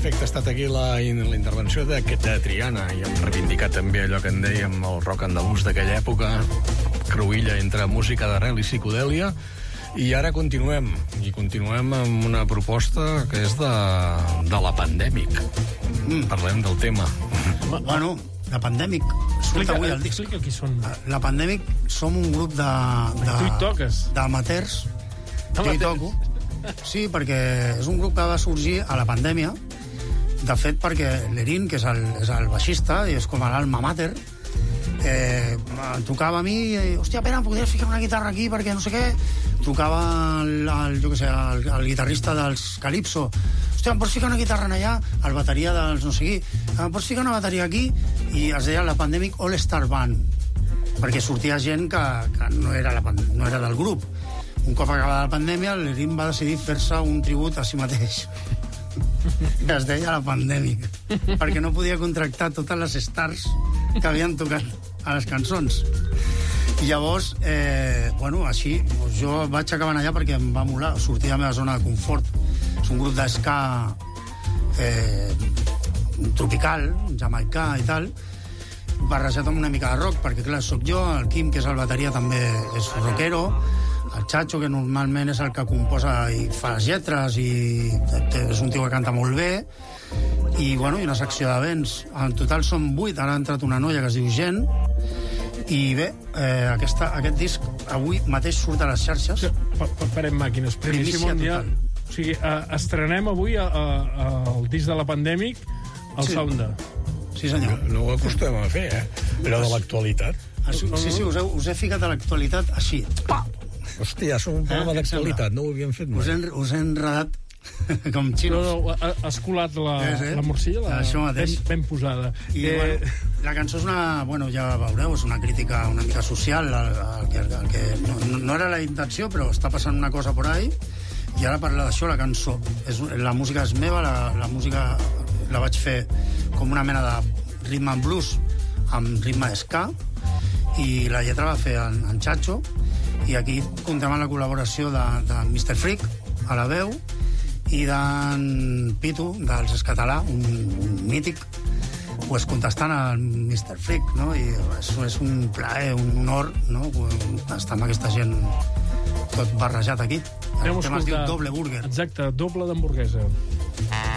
Perfecte, ha estat aquí la intervenció de Triana i hem reivindicat també allò que en dèiem el rock andalús d'aquella època, cruïlla entre música d'arrel i psicodèlia, i ara continuem amb una proposta que és de la Pandèmic. Parlem del tema. Bueno, la Pandèmic surt avui al disc. Explica qui són. La Pandèmic som un grup Tu hi toques. d'amateurs. Jo hi toco. Sí, perquè és un grup que va sorgir a la pandèmia. De fet, perquè l'Erin, que és el baixista, i és com l'alma mater, em trucava a mi i, hòstia, Pere, podries ficar una guitarra aquí perquè no sé què. Trucava el guitarrista dels Calypso. Hòstia, em pots ficar una guitarra allà? El bateria dels no sé qui. Em pots ficar una bateria aquí? I es deia la Pandemic All Star Band, perquè sortia gent que no era del grup. Un cop acabada la pandèmia, l'Erin va decidir fer-se un tribut a si mateix, que es deia la Pandèmic, perquè no podia contractar totes les stars que havien tocat a les cançons. I llavors, així, jo vaig acabar allà perquè em va molar, sortir de la meva zona de confort. És un grup d'esca tropical, jamaicà i tal, barrejat amb una mica de rock, perquè clar, sóc jo, el Quim, que és el bateria, també és rockero, el Chacho, que normalment és el que composa i fa les lletres, i és un tio que canta molt bé, i una secció de vents. En total són 8, ara ha entrat una noia que es diu Gent, i bé, aquest disc avui mateix surt a les xarxes. Parem màquines, primícia total. O sigui, estrenem avui el disc de la Pandèmic, el Sounda. Sí, senyor. No ho acostumem a fer, però de l'actualitat. Sí, us he ficat a l'actualitat així. Hòstia, som un programa d'actualitat, no ho havíem fet mai. Us he enredat com xinos. No, has colat la morcilla, ben posada. I la cançó és una... ja veureu, és una crítica una mica social, el que no era la intenció, però està passant una cosa por ahí, i ara parla d'això, la cançó. La música és meva, la música la vaig fer com una mena de ritme en blues amb ritme d'esca, i la lletra va fer en Chacho, i aquí comptem amb la col·laboració de Mr. Freak a la veu i d'en Pitu, dels Escatalà, un mític, pues contestant al Mr. Freak, no? I és un plaer, un honor, no? Estar amb aquesta gent tot barrejat aquí. El tema es diu Doble Burger. Exacte, doble d'hamburguesa.